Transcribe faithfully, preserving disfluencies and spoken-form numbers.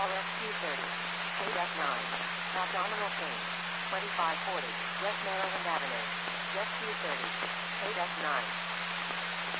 Call S Q thirty. eight F nine. Abdominal pain. twenty-five forty. West Maryland Avenue. S Q thirty. eight F nine.